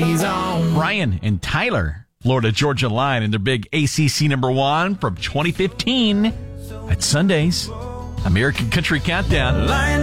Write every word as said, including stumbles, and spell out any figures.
Party's on. Ryan and Tyler, Florida Georgia Line, and their big A C C number one from twenty fifteen at Sunday's American Country Countdown.